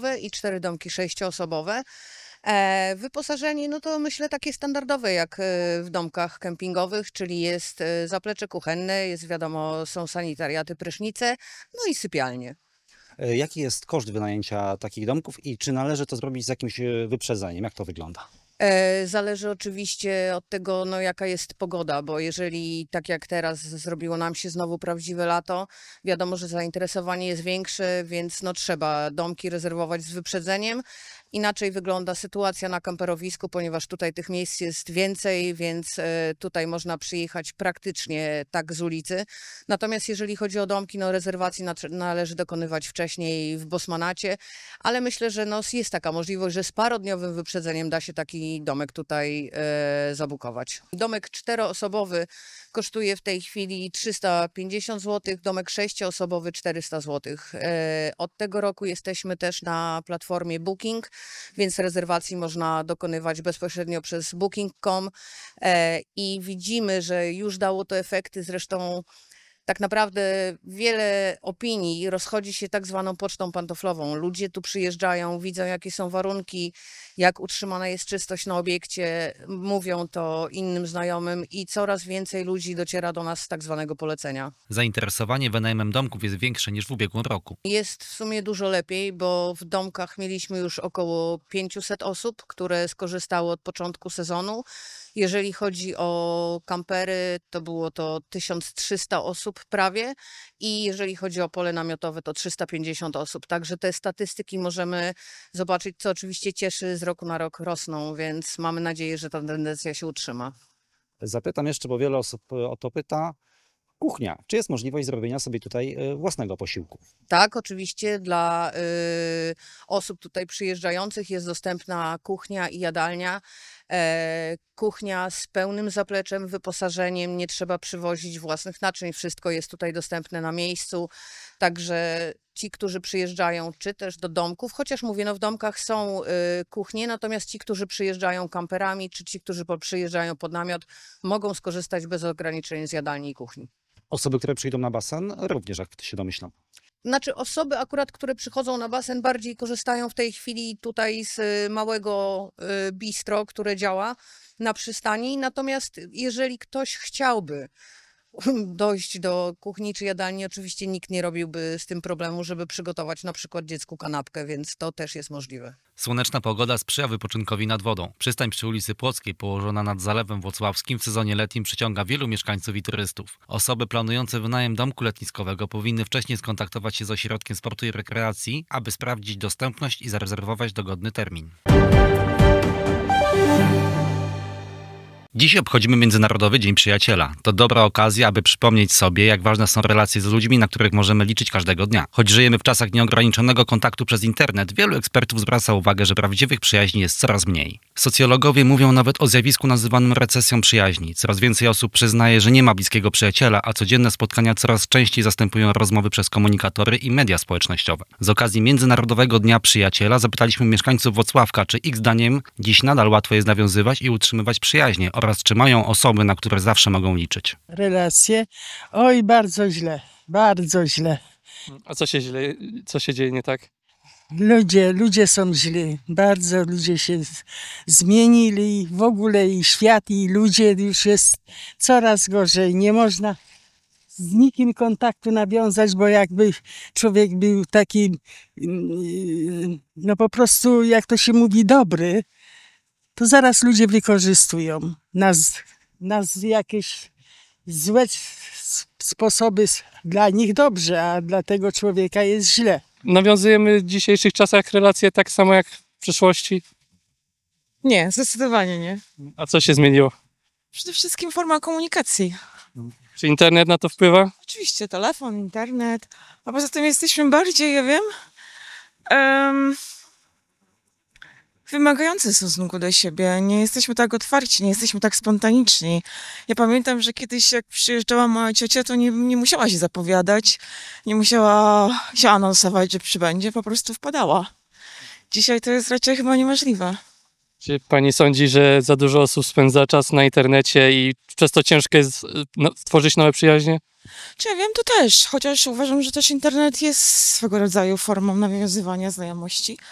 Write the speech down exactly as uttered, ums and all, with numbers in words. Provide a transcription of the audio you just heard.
czteroosobowe i cztery domki sześcioosobowe. E, wyposażenie, no to myślę takie standardowe jak e, w domkach kempingowych, czyli jest e, zaplecze kuchenne, jest wiadomo, są sanitariaty, prysznice, no i sypialnie. E, Jaki jest koszt wynajęcia takich domków i czy należy to zrobić z jakimś e, wyprzedzeniem? Jak to wygląda? E, Zależy oczywiście od tego, no, jaka jest pogoda, bo jeżeli tak jak teraz zrobiło nam się znowu prawdziwe lato, wiadomo, że zainteresowanie jest większe, więc no, trzeba domki rezerwować z wyprzedzeniem. Inaczej wygląda sytuacja na kamperowisku, ponieważ tutaj tych miejsc jest więcej, więc e, tutaj można przyjechać praktycznie tak z ulicy. Natomiast jeżeli chodzi o domki, no rezerwacji na- należy dokonywać wcześniej w Bosmanacie, ale myślę, że no, jest taka możliwość, że z parodniowym wyprzedzeniem da się taki domek tutaj e, zabukować. Domek czteroosobowy kosztuje w tej chwili trzysta pięćdziesiąt złotych, domek sześcioosobowy czterysta złotych. E, Od tego roku jesteśmy też na platformie Booking, więc rezerwacji można dokonywać bezpośrednio przez booking kropka com e, i widzimy, że już dało to efekty. Zresztą tak naprawdę wiele opinii rozchodzi się tak zwaną pocztą pantoflową. Ludzie tu przyjeżdżają, widzą jakie są warunki, jak utrzymana jest czystość na obiekcie, mówią to innym znajomym i coraz więcej ludzi dociera do nas z tak zwanego polecenia. Zainteresowanie wynajmem domków jest większe niż w ubiegłym roku. Jest w sumie dużo lepiej, bo w domkach mieliśmy już około pięćset osób, które skorzystały od początku sezonu. Jeżeli chodzi o kampery, to było to tysiąc trzysta osób prawie i jeżeli chodzi o pole namiotowe, to trzysta pięćdziesiąt osób. Także te statystyki możemy zobaczyć, co oczywiście cieszy, z roku na rok rosną, więc mamy nadzieję, że ta tendencja się utrzyma. Zapytam jeszcze, bo wiele osób e, o to pyta. Kuchnia. Czy jest możliwość zrobienia sobie tutaj e, własnego posiłku? Tak, oczywiście dla y, osób tutaj przyjeżdżających jest dostępna kuchnia i jadalnia. E, kuchnia z pełnym zapleczem, wyposażeniem, nie trzeba przywozić własnych naczyń, wszystko jest tutaj dostępne na miejscu. Także ci, którzy przyjeżdżają, czy też do domków, chociaż mówię, no w domkach są y, kuchnie, natomiast ci, którzy przyjeżdżają kamperami, czy ci, którzy po, przyjeżdżają pod namiot, mogą skorzystać bez ograniczeń z jadalni i kuchni. Osoby, które przyjdą na basen, również, jak się domyślam. Znaczy osoby akurat, które przychodzą na basen, bardziej korzystają w tej chwili tutaj z y, małego y, bistro, które działa na przystani. Natomiast jeżeli ktoś chciałby dojść do kuchni czy jadalni, oczywiście nikt nie robiłby z tym problemu, żeby przygotować na przykład dziecku kanapkę, więc to też jest możliwe. Słoneczna pogoda sprzyja wypoczynkowi nad wodą. Przystań przy ulicy Płockiej, położona nad Zalewem Włocławskim, w sezonie letnim przyciąga wielu mieszkańców i turystów. Osoby planujące wynajem domku letniskowego powinny wcześniej skontaktować się z Ośrodkiem Sportu i Rekreacji, aby sprawdzić dostępność i zarezerwować dogodny termin. Dziś obchodzimy Międzynarodowy Dzień Przyjaciela. To dobra okazja, aby przypomnieć sobie, jak ważne są relacje z ludźmi, na których możemy liczyć każdego dnia. Choć żyjemy w czasach nieograniczonego kontaktu przez internet, wielu ekspertów zwraca uwagę, że prawdziwych przyjaźni jest coraz mniej. Socjologowie mówią nawet o zjawisku nazywanym recesją przyjaźni. Coraz więcej osób przyznaje, że nie ma bliskiego przyjaciela, a codzienne spotkania coraz częściej zastępują rozmowy przez komunikatory i media społecznościowe. Z okazji Międzynarodowego Dnia Przyjaciela zapytaliśmy mieszkańców Włocławka, czy ich zdaniem dziś nadal łatwo jest nawiązywać i utrzymywać przyjaźnie oraz czy mają osoby, na które zawsze mogą liczyć. Relacje. Oj, bardzo źle, bardzo źle. A co się źle, co się dzieje nie tak? Ludzie, ludzie są źli, bardzo ludzie się z- zmienili i w ogóle i świat i ludzie już jest coraz gorzej. Nie można z nikim kontaktu nawiązać, bo jakby człowiek był taki, mm, no po prostu jak to się mówi, dobry, to zaraz ludzie wykorzystują nas, nas jakieś złe s- sposoby s- dla nich dobrze, a dla tego człowieka jest źle. Nawiązujemy w dzisiejszych czasach relacje tak samo jak w przeszłości. Nie, zdecydowanie nie. A co się zmieniło? Przede wszystkim forma komunikacji. Czy internet na to wpływa? Oczywiście telefon, internet, a poza tym jesteśmy bardziej, ja wiem, em, wymagający w stosunku do siebie. Nie jesteśmy tak otwarci, nie jesteśmy tak spontaniczni. Ja pamiętam, że kiedyś jak przyjeżdżała moja ciocia, to nie, nie musiała się zapowiadać, nie musiała się anonsować, że przybędzie, po prostu wpadała. Dzisiaj to jest raczej chyba niemożliwe. Czy pani sądzi, że za dużo osób spędza czas na internecie i przez to ciężko jest no, stworzyć nowe przyjaźnie? Czy ja wiem, to też, chociaż uważam, że też internet jest swego rodzaju formą nawiązywania znajomości.